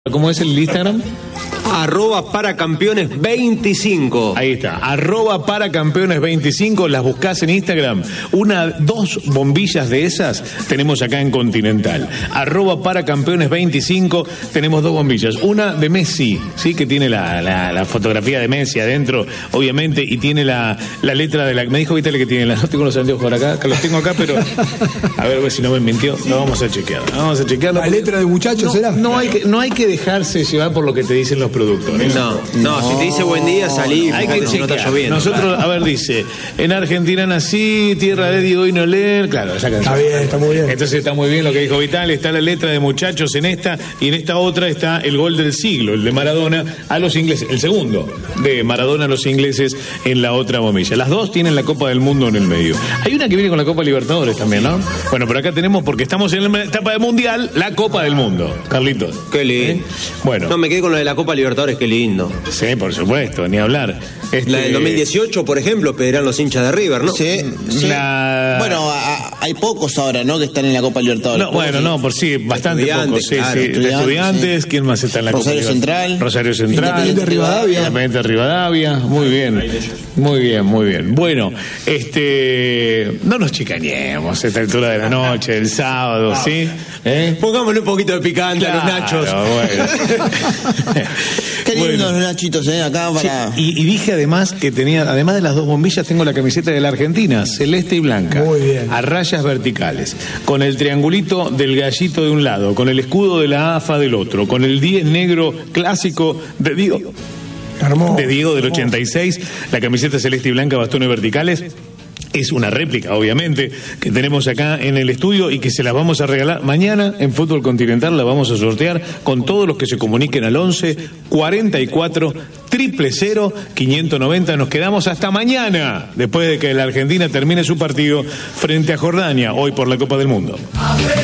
¿Cómo es el Instagram? @paracampeones25. Ahí está, @paracampeones25, las buscás en Instagram. Dos bombillas de esas tenemos acá en Continental. @paracampeones25, tenemos dos bombillas. Una de Messi, ¿sí? Que tiene la fotografía de Messi adentro, obviamente, y tiene la letra de la... Me dijo Vitale que tiene no tengo los anteojos por acá, que los tengo acá, pero a ver si no me mintió. Lo vamos a chequear. ¿La letra de muchachos será? No hay que dejarse llevar por lo que te dicen los productores. No, si te dice buen día, salí. Hay que si no está chequear. lloviendo. Nosotros, a ver, dice, en Argentina nací, tierra de Diego y Noler. Claro, esa canción. Está bien, está muy bien. Entonces está muy bien lo que dijo Vital. Está la letra de muchachos en esta, y en esta otra está el gol del siglo, el de Maradona a los ingleses, el segundo de Maradona a los ingleses en la otra bombilla. Las dos tienen la Copa del Mundo en el medio. Hay una que viene con la Copa Libertadores también, ¿no? Bueno, pero acá tenemos, porque estamos en la etapa de Mundial, la Copa del Mundo. Carlitos. Qué lindo. Bueno. No, me quedé con lo de la Copa Libertadores, qué lindo. Sí, por supuesto, ni hablar. La del 2018, por ejemplo, pedirán los hinchas de River, ¿no? Sí. Bueno, hay pocos ahora, ¿no? Que están en la Copa Libertadores. Por sí, bastante Estudiantes, pocos. claro, Estudiantes, sí. ¿Quién más está en la Rosario Copa Central. Rosario Central. Independiente Rivadavia. Independiente Rivadavia. Muy bien. Muy bien, muy bien. Bueno, no nos chicañemos a esta altura de la noche, el sábado, ¿sí? Pongámosle un poquito de picante a los nachos. Bueno. Qué lindos los nachitos, acá para... Sí, y dije además que tenía, además de las dos bombillas, tengo la camiseta de la Argentina, celeste y blanca. Muy bien. A rayas verticales, con el triangulito del gallito de un lado, con el escudo de la AFA del otro, con el 10 negro clásico de Diego. Hermoso. De Diego del 86, la camiseta celeste y blanca, bastones verticales. Es una réplica, obviamente, que tenemos acá en el estudio y que se las vamos a regalar mañana en Fútbol Continental. La vamos a sortear con todos los que se comuniquen al 11 44 000 590. Nos quedamos hasta mañana, después de que la Argentina termine su partido frente a Jordania, hoy por la Copa del Mundo.